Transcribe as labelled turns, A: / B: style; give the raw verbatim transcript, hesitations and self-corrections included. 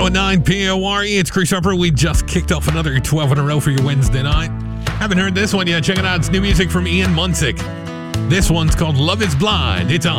A: oh nine P O R E. It's Chris Harper. We just kicked off another twelve in a row for your Wednesday night. Haven't heard this one yet. Check it out. It's new music from Ian Munsick. This one's called Love is Blind. It's on